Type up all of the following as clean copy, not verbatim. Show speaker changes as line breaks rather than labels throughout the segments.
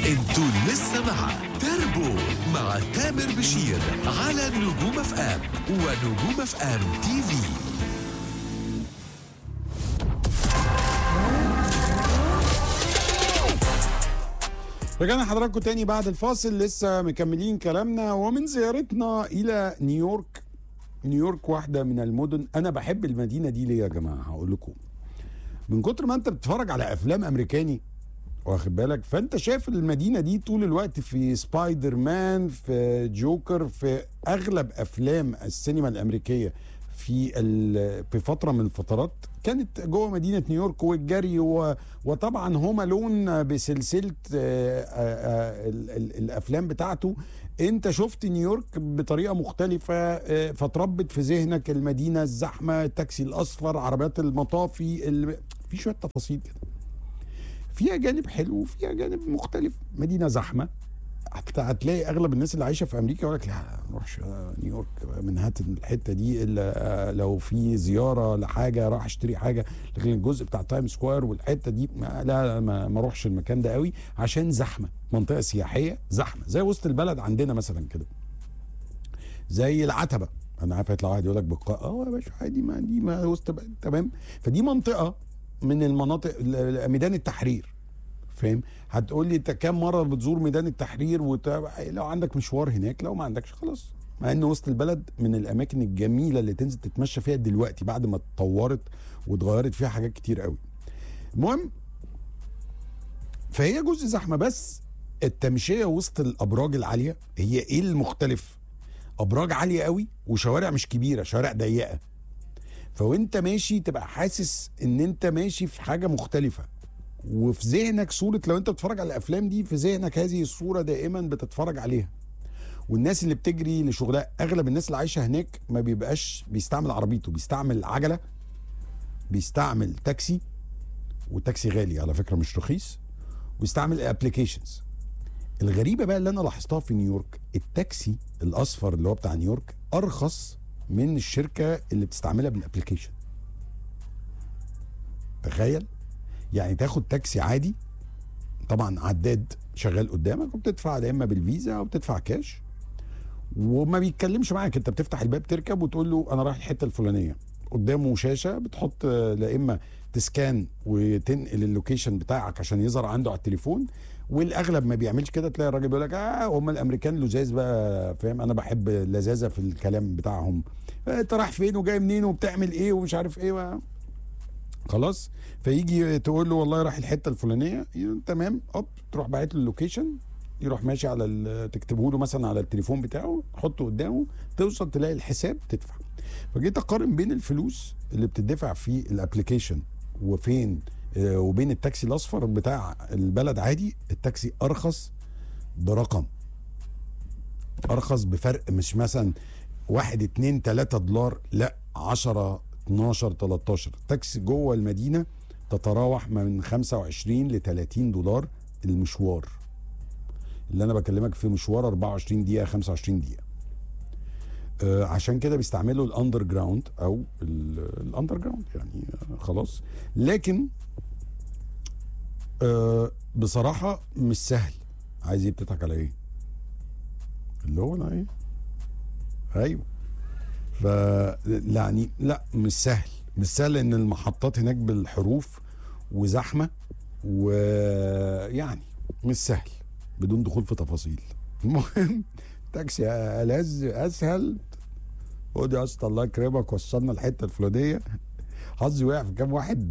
انتوا لسه مع تربو مع تامر بشير على نجوم اف ام ونجوم اف ام تي في.
رجعنا حضراتكم تاني بعد الفاصل، لسه مكملين كلامنا ومن زيارتنا الى نيويورك. نيويورك واحدة من المدن، انا بحب المدينة دي ليه يا جماعة؟ هقول لكم. من كتر ما انت بتتفرج على افلام امريكاني، واخد بالك، فانت شايف المدينة دي طول الوقت في سبايدر مان، في جوكر، في اغلب افلام السينما الامريكية في فترة من الفترات كانت جوه مدينة نيويورك، والجري وطبعا هوم الون بسلسلة الافلام بتاعته. انت شفت نيويورك بطريقة مختلفة، فتربت في ذهنك المدينة الزحمة، التاكسي الاصفر، عربيات المطافي، في شوية تفاصيل كده فيها جانب حلو وفيها جانب مختلف. مدينة زحمة، هتلاقي اغلب الناس اللي عايشه في امريكا يقول لك لا ما نروحش نيويورك من هات الحته دي الا لو في زياره لحاجه، راح اشتري حاجه. لكن الجزء بتاع تايم سكوير والحته دي ما اروحش المكان ده قوي عشان زحمه، منطقه سياحيه زحمه، زي وسط البلد عندنا مثلا كده، زي العتبه. انا عارف هيطلع واحد يقول لك يا باشا عادي، ما دي ما وسط بلد، تمام. فدي منطقه من المناطق، ميدان التحرير، فاهم؟ هتقول لي انت كام مره بتزور ميدان التحرير لو عندك مشوار هناك، لو ما عندكش خلاص. مع ان وسط البلد من الاماكن الجميله اللي تنزل تتمشى فيها دلوقتي بعد ما اتطورت واتغيرت فيها حاجات كتير قوي. المهم، فهي جزء زحمه، بس التمشيه وسط الابراج العاليه هي ايه المختلف؟ ابراج عاليه قوي وشوارع مش كبيره، شوارع ضيقه. فوانت ماشي تبقى حاسس ان انت ماشي في حاجه مختلفه، وفي ذهنك صورة، لو انت بتتفرج على الافلام دي في ذهنك هذه الصورة دائما بتتفرج عليها. والناس اللي بتجري لشغلها، اغلب الناس اللي عايشة هناك ما بيبقاش بيستعمل عربيته، بيستعمل عجلة، بيستعمل تاكسي، والتاكسي غالي على فكرة مش رخيص، ويستعمل ابليكيشنز. الغريبة بقى اللي انا لاحظتها في نيويورك، التاكسي الاصفر اللي هو بتاع نيويورك ارخص من الشركة اللي بتستعملها بالابليكيشن. تخيل، يعني تاخد تاكسي عادي، طبعا عداد شغال قدامك، وبتدفع يا اما بالفيزا او بتدفع كاش، وما بيتكلمش معاك. انت بتفتح الباب تركب وتقول له انا رايح الحته الفلانيه، قدامه شاشه بتحط لا اما تسكان وتنقل اللوكيشن بتاعك عشان يظهر عنده على التليفون. والاغلب ما بيعملش كده، تلاقي الراجل بيقول لك هم الامريكان لزاز بقى، فاهم؟ انا بحب اللذاذه في الكلام بتاعهم، انت رايح فين وجاي منين وبتعمل ايه ومش عارف ايه خلاص. فيجي تقول له والله راح الحته الفلانيه، تمام، تروح باعت له اللوكيشن، يروح ماشي على تكتبه له مثلا على التليفون بتاعه، تحطه قدامه، توصل تلاقي الحساب تدفع. فجيت اقارن بين الفلوس اللي بتدفع في الابلكيشن وبين التاكسي الاصفر بتاع البلد عادي. التاكسي ارخص برقم، ارخص بفرق، مش مثلا 1 2 3 دولار، لا 10 12 13. تاكسي جوه المدينه تتراوح من 25 ل 30 دولار المشوار. اللي انا بكلمك في مشوار 24 دقيقه 25 دقيقه. عشان كده بيستعملوا الاندر جراوند او الاندر جراوند يعني خلاص. لكن بصراحه مش سهل. عايز ايه؟ بتضحك على ايه؟ اللي هو انا ايه؟ ايوه. يعني لا، مش سهل ان المحطات هناك بالحروف وزحمه، ويعني مش سهل بدون دخول في تفاصيل. المهم، تاكسي ألذ اسهل، خد يا اسطى الله يكرمك وصلنا الحته الفلانيه. حظي وقع في كام واحد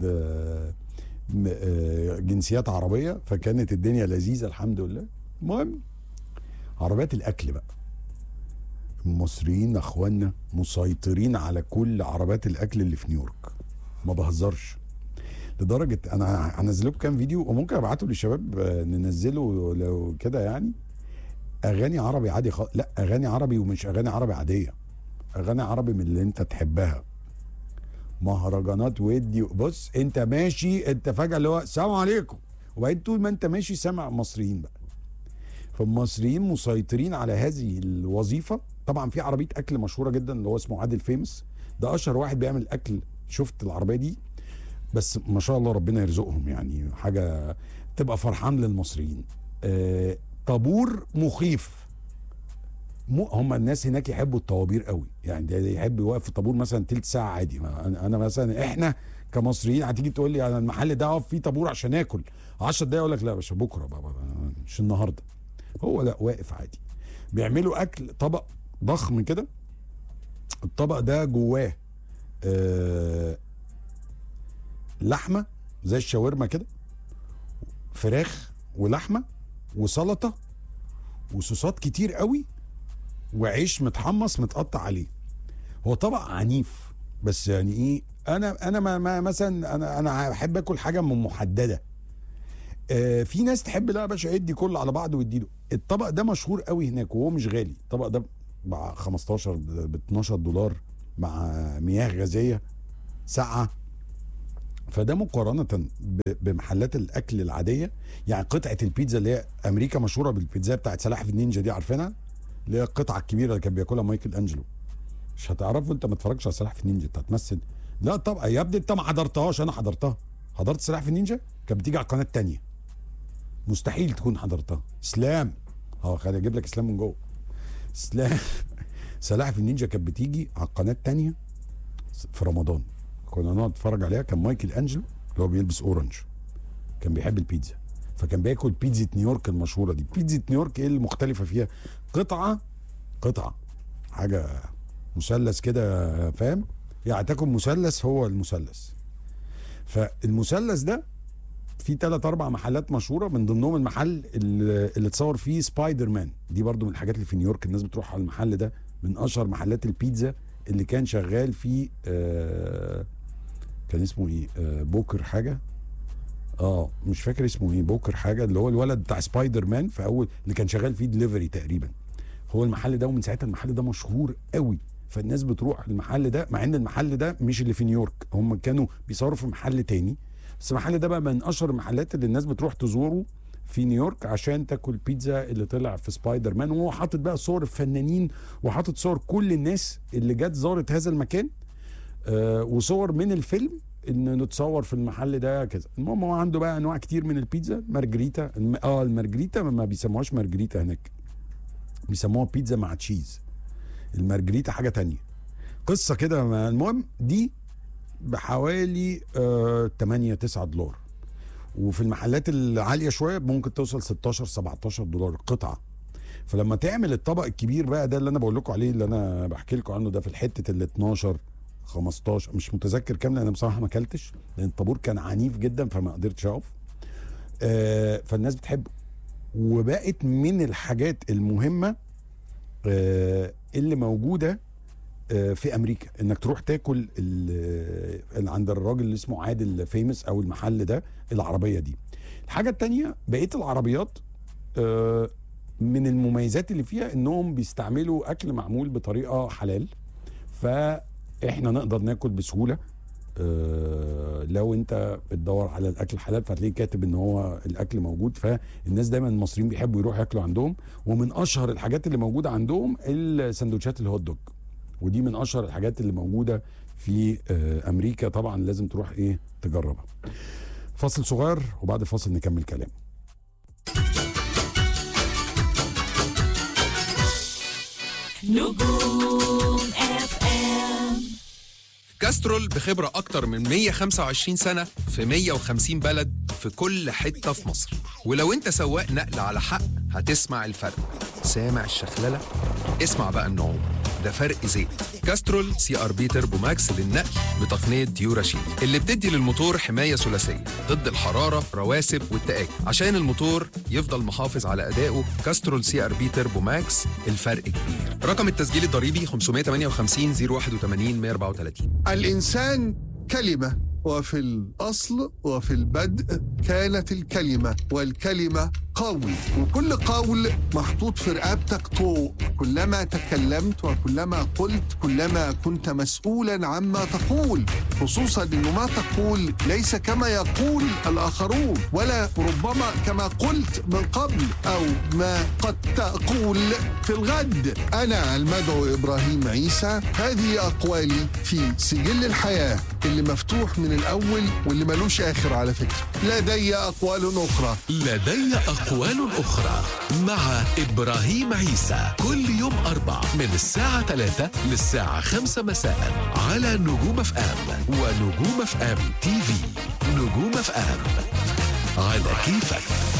جنسيات عربيه، فكانت الدنيا لذيذه الحمد لله. المهم، عربيات الاكل بقى، المصريين اخواننا مسيطرين على كل عربات الاكل اللي في نيويورك، ما بهزرش. لدرجه انا هنزل لكم كام فيديو وممكن ابعته للشباب ننزله لو كده، يعني اغاني عربي عادي لا، اغاني عربي، ومش اغاني عربي عاديه، اغاني عربي من اللي انت تحبها، مهرجانات ودي. بص انت ماشي، انت فجاه اللي هو السلام عليكم، وبعدين طول ما انت ماشي سامع مصريين بقى. فالمصريين مسيطرين على هذه الوظيفه. طبعا في عربيه اكل مشهوره جدا اللي هو اسمه عادل فيمس، ده اشهر واحد بيعمل اكل. شفت العربيه دي؟ بس ما شاء الله ربنا يرزقهم، يعني حاجه تبقى فرحان للمصريين. طابور مخيف. هم الناس هناك يحبوا الطوابير قوي، يعني ده يحب يوقف في الطابور مثلا تلت ساعه عادي. انا مثلا احنا كمصريين هتيجي تقول لي انا المحل ده اقف فيه طابور عشان اكل 10 دقايق، اقول لك لا يا باشا بكره بابا مش النهارده. هو لا واقف عادي. بيعملوا اكل طبق ضخم كده، الطبق ده جواه لحمه زي الشاورما كده، فراخ ولحمه وسلطه وصوصات كتير قوي وعيش متحمص متقطع عليه. هو طبق عنيف بس يعني ايه، انا ما مثلا انا بحب اكل حاجه من محدده. في ناس تحب لا يا باشا ادي كله على بعض واديله. الطبق ده مشهور قوي هناك وهو مش غالي. الطبق ده ب 15 ب 12 دولار مع مياه غازيه ساقعه. فده مقارنه بمحلات الاكل العاديه. يعني قطعه البيتزا اللي هي امريكا مشهوره بالبيتزا بتاعت سلاحف النينجا دي، عارفينها؟ اللي هي القطعه الكبيره اللي كان بياكلها مايكل انجلو. مش هتعرفه انت ما اتفرجتش على سلاحف النينجا، انت هتمثل. لا طبعا يا ابني انت ما حضرتهاش، انا حضرتها. حضرت سلاحف النينجا، كانت بتيجي على القناه الثانيه. مستحيل تكون حضرتها. اسلام خليني اجيب لك اسلام من جوه. اسلام سلاحف النينجا كانت بتيجي على القناه الثانيه في رمضان، كنا نقعد نتفرج عليها. كان مايكل انجلو اللي هو بيلبس اورنج كان بيحب البيتزا، فكان بياكل بيتزا نيويورك المشهوره دي. بيتزا نيويورك ايه المختلفه فيها؟ قطعه حاجه مثلث كده، فاهم؟ يعني تاكل مثلث، هو المثلث. فالمثلث ده في 3-4 محلات مشهوره، من ضمنهم المحل اللي اتصور فيه سبايدر مان. دي برضو من الحاجات اللي في نيويورك الناس بتروح على المحل ده، من اشهر محلات البيتزا اللي كان شغال فيه كان اسمه ايه، بوكر حاجه، مش فاكر اسمه ايه، بوكر حاجه، اللي هو الولد بتاع سبايدر مان في اول اللي كان شغال فيه دليفري تقريبا. هو المحل ده، ومن ساعتها المحل ده مشهور قوي. فالناس بتروح المحل ده، مع ان المحل ده مش اللي في نيويورك، هم كانوا بيصوروا في محل تاني، بس المحل ده بقى من اشهر المحلات اللي الناس بتروح تزوره في نيويورك عشان تاكل بيتزا اللي طلع في سبايدر مان. وهو حاطط بقى صور الفنانين، وحاطط صور كل الناس اللي جت زارت هذا المكان، وصور من الفيلم انه نتصور في المحل ده كذا. المهم هو عنده بقى انواع كتير من البيتزا. مارجريتا، المارجريتا ما بيسموهاش مارجريتا هناك، بيسموها بيتزا مع تشيز. المارجريتا حاجه تانية، قصه كده. المهم دي بحوالي 8-9 دولار، وفي المحلات العاليه شويه ممكن توصل 16-17 دولار القطعه. فلما تعمل الطبق الكبير بقى ده اللي انا بقول لكم عليه، اللي انا بحكي لكم عنه ده، في الحته ال 12-15 مش متذكر كام، لان انا بصراحه ما اكلتش لان الطابور كان عنيف جدا فما قدرتش اقف. فالناس بتحبه، وبقت من الحاجات المهمه اللي موجوده في امريكا، انك تروح تاكل عند الراجل اللي اسمه عادل فيمس او المحل ده العربيه دي. الحاجه التانية بقيه العربيات من المميزات اللي فيها انهم بيستعملوا اكل معمول بطريقه حلال، فاحنا نقدر ناكل بسهوله. لو انت بتدور على الاكل الحلال فهتلاقيه كاتب ان هو الاكل موجود. فالناس دايما المصريين بيحبوا يروحوا ياكلوا عندهم. ومن اشهر الحاجات اللي موجوده عندهم السندوتشات الهوت دوج، ودي من اشهر الحاجات اللي موجوده في امريكا. طبعا لازم تروح تجربها. فاصل صغير وبعد الفاصل نكمل كلام.
نجوم اف ام.
كاسترول بخبرة أكتر من 125 سنة في 150 بلد في كل حتة في مصر. ولو أنت سواق نقل على حق هتسمع الفرق. سامع الشخللة؟ اسمع بقى النعوم، ده فرق زيت. كاسترول CRB تربو ماكس للنقل بتقنية ديوراشيل اللي بتدي للموتور حماية ثلاثية ضد الحرارة، رواسب والتآكل. عشان الموتور يفضل محافظ على أدائه، كاسترول CRB تربو ماكس الفرق كبير. رقم التسجيل الضريبي 558 081 134.
الإنسان كلمة، وفي الأصل وفي البدء كانت الكلمة، والكلمة قول، وكل قول محطوط في رقبتك طوق. كلما تكلمت وكلما قلت كلما كنت مسؤولا عما تقول، خصوصا أنه ما تقول ليس كما يقول الآخرون، ولا ربما كما قلت من قبل أو ما قد تقول في الغد. أنا المدعو إبراهيم عيسى، هذه أقوالي في سجل الحياة اللي مفتوح من الأول واللي ملوش آخر على فكرة. لدي أقوال أخرى.
لدي أقوال وأقوال أخرى مع إبراهيم عيسى كل يوم أربع من الساعة 3 للساعة 5 مساء على نجوم اف ام ونجوم اف ام تي في. نجوم اف ام على كيفك.